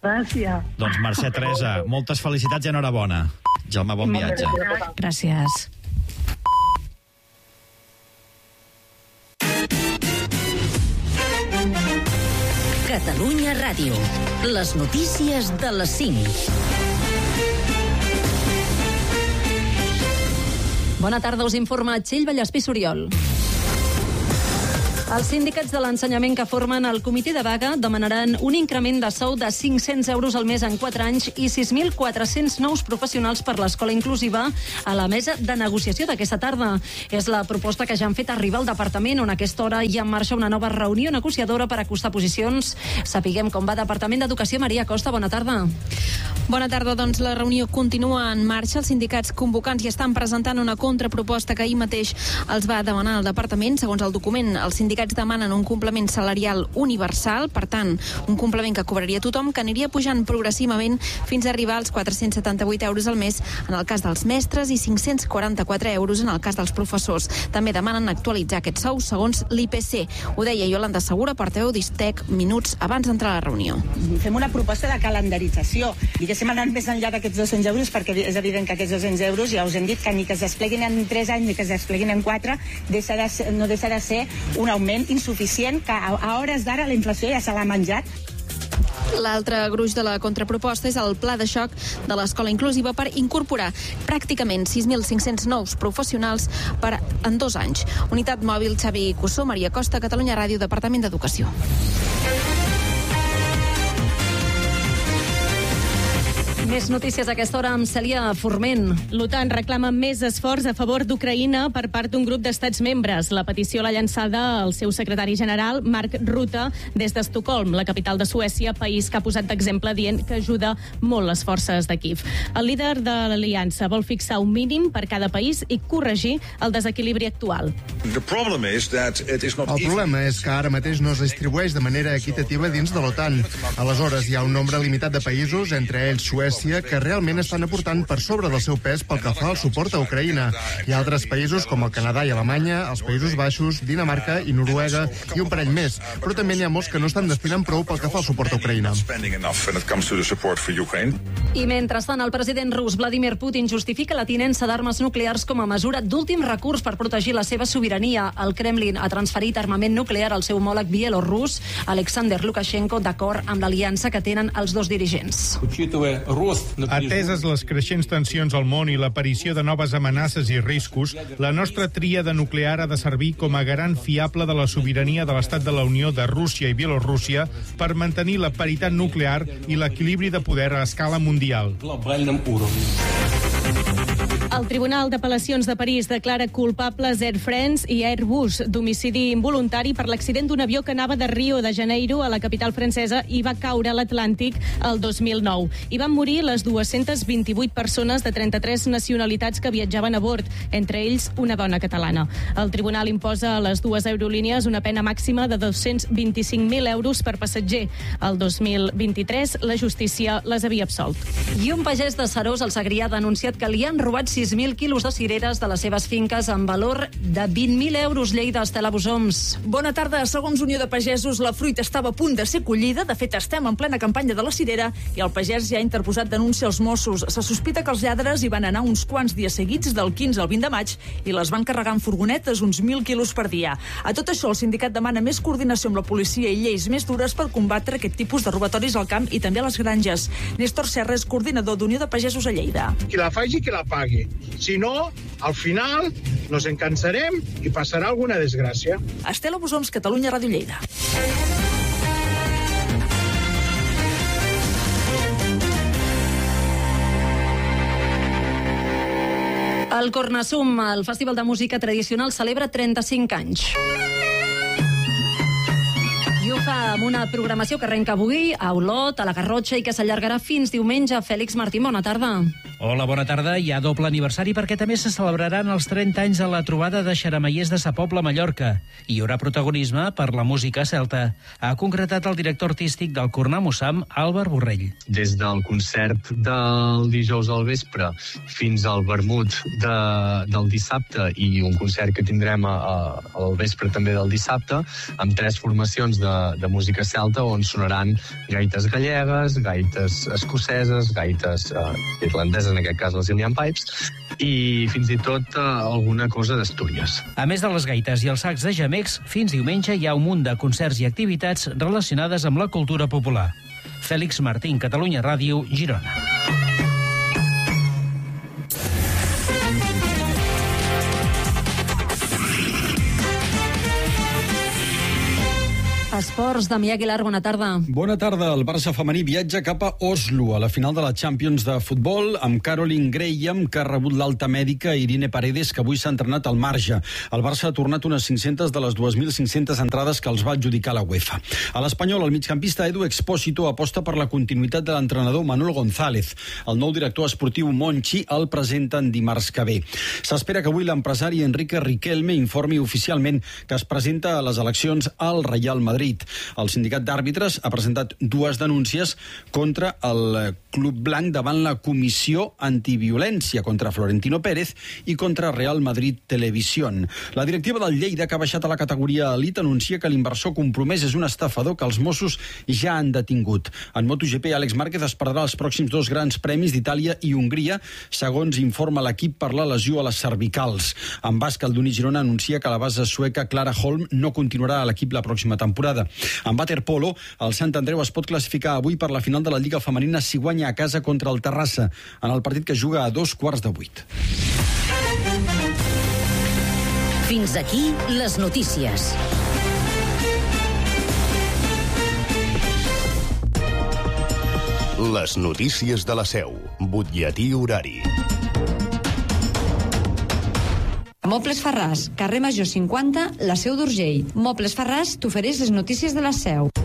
Gràcies. Doncs Mercè Teresa, moltes felicitats i enhorabona. Jaume, bon viatge. Gràcies. Catalunya Ràdio. Les notícies de les 5. Bona tarda, us informa Txell Vallespí Soriol. Els sindicats de l'ensenyament que formen el comitè de vaga demanaran un increment de sou de 500 euros al mes en 4 anys i 6.400 nous professionals per l'escola inclusiva a la mesa de negociació d'aquesta tarda. És la proposta que ja han fet arribar al departament, on a aquesta hora hi ha en marxa una nova reunió negociadora per acostar posicions. Sapiguem com va Departament d'Educació. Maria Costa, bona tarda. Bona tarda, doncs la reunió continua en marxa. Els sindicats convocants hi estan presentant una contraproposta que ahir mateix els va demanar el departament. Segons el document, els sindicats demanen un complement salarial universal, per tant, un complement que cobraria tothom, que aniria pujant progressivament fins a arribar als 478 euros al mes en el cas dels mestres i 544 euros en el cas dels professors. També demanen actualitzar aquests sous segons l'IPC. Ho deia Yolanda Segura, portaveu d'Istec, minuts abans d'entrar a la reunió. Fem una proposta de calendarització. Diguéssim, anant més enllà d'aquests 200 euros, perquè és evident que aquests 200 euros, ja us hem dit, que ni que es despleguin en 3 anys ni que es despleguin en 4, no deixa de ser un augment insuficient que a hores d'ara la inflació ja se l'ha menjat. L'altre gruix de la contraproposta és el pla de xoc de l'escola inclusiva per incorporar pràcticament 6.500 nous professionals en 2 anys. Unitat mòbil, Xavi Cussó, Maria Costa, Catalunya Ràdio, Departament d'Educació. Més notícies a aquesta hora amb Cèlia Forment. L'OTAN reclama més esforç a favor d'Ucraïna per part d'un grup d'estats membres. La petició l'ha llançada el seu secretari general, Mark Rutte, des d'Estocolm, la capital de Suècia, país que ha posat d'exemple dient que ajuda molt les forces de Kiev. El líder de l'aliança vol fixar un mínim per cada país i corregir el desequilibri actual. El problema és que ara mateix no es distribueix de manera equitativa dins de l'OTAN. Aleshores, hi ha un nombre limitat de països, entre ells Suècia, que realment estan aportant per sobre del seu pes pel que fa al suport a Ucraïna. Hi ha altres països com el Canadà i Alemanya, els Països Baixos, Dinamarca i Noruega i un parell més, però també n'hi ha molts que no estan destinant prou pel que fa al suport a Ucraïna. I mentrestant, el president rus Vladimir Putin justifica la tinença d'armes nuclears com a mesura d'últim recurs per protegir la seva sobirania. El Kremlin ha transferit armament nuclear al seu homòleg bielorrus, Alexander Lukashenko, d'acord amb l'aliança que tenen els dos dirigents. Ateses les creixents tensions al món i l'aparició de noves amenaces i riscos, la nostra tríada nuclear ha de servir com a garant fiable de la sobirania de l'Estat de la Unió de Rússia i Bielorússia per mantenir la paritat nuclear i l'equilibri de poder a escala mundial. El Tribunal d'Apel·lacions de París declara culpables Air France i Airbus d'homicidi involuntari per l'accident d'un avió que anava de Rio de Janeiro a la capital francesa i va caure a l'Atlàntic el 2009. Hi van morir les 228 persones de 33 nacionalitats que viatjaven a bord, entre ells una dona catalana. El tribunal imposa a les dues aerolínies una pena màxima de 225.000 euros per passatger. El 2023 la justícia les havia absolt. I un pagès de Serós, al Segrià, ha denunciat que li han robat 6.000 quilos de cireres de les seves finques amb valor de 20.000 euros. Lleida, Estela Bosoms. Bona tarda. Segons Unió de Pagesos, la fruita estava a punt de ser collida. De fet, estem en plena campanya de la cirera i el pagès ja ha interposat denúncia als Mossos. Se sospita que els lladres hi van anar uns quants dies seguits, del 15 al 20 de maig, i les van carregar en furgonetes, uns 1.000 quilos per dia. A tot això, el sindicat demana més coordinació amb la policia i lleis més dures per combatre aquest tipus de robatoris al camp i també a les granges. Néstor Serres, coordinador d'Unió de Pagesos a Lleida. Qui la faci, qui la pagui. Si no, al final nos encansarem i passarà alguna desgràcia. Estela Bosoms, Catalunya Ràdio Lleida. El Cornasum, el festival de música tradicional, celebra 35 anys. I ho fa amb una programació que arrenca avui a Olot, a la Garrotxa, i que s'allargarà fins diumenge. Fèlix Martín, bona tarda. Hola, bona tarda. Hi ha doble aniversari perquè també se celebraran els 30 anys de la trobada de xerameiers de Sa Pobla, Mallorca. I hi haurà protagonisme per la música celta. Ha concretat el director artístic del Cornamussam, Àlvar Borrell. Des del concert del dijous al vespre fins al vermut del dissabte i un concert que tindrem al vespre també del dissabte, amb 3 formacions de música música celta, on sonaran gaites gallegues, gaites escoceses, gaites irlandeses, en aquest cas les Indian Pipes, i fins i tot alguna cosa d'Astúries. A més de les gaites i els sacs de gemecs, fins diumenge hi ha un munt de concerts i activitats relacionades amb la cultura popular. Fèlix Martín, Catalunya Ràdio, Girona. Esports, Damià Aguilar, bona tarda. Bona tarda. El Barça femení viatja cap a Oslo, a la final de la Champions de futbol, amb Caroline Graham, que ha rebut l'alta mèdica, i Irine Paredes, que avui s'ha entrenat al marge. El Barça ha tornat unes 500 de les 2.500 entrades que els va adjudicar la UEFA. A l'Espanyol, el migcampista Edu Expósito aposta per la continuïtat de l'entrenador Manuel González. El nou director esportiu Monchi el presenten dimarts que ve. S'espera que avui l'empresari Enrique Riquelme informi oficialment que es presenta a les eleccions al Real Madrid. El sindicat d'àrbitres ha presentat 2 denúncies contra el Club Blanc davant la Comissió Antiviolència, contra Florentino Pérez i contra Real Madrid Televisión. La directiva del Lleida, que ha baixat a la categoria elit, anuncia que l'inversor compromès és un estafador que els Mossos ja han detingut. En MotoGP, Àlex Márquez es perdrà els pròxims 2 grans premis d'Itàlia i Hongria, segons informa l'equip per la lesió a les cervicals. En bàsquet, el Duni Girona anuncia que la base sueca Clara Holm no continuarà a l'equip la pròxima temporada. En waterpolo, el Sant Andreu es pot classificar avui per la final de la Lliga Femenina si guanya a casa contra el Terrassa, en el partit que juga a 7:15. Fins aquí les notícies. Les notícies de la Seu. Butlletí horari. Mobles Ferràs, carrer Major 50, la Seu d'Urgell. Mobles Ferràs t'ofereix les notícies de la Seu.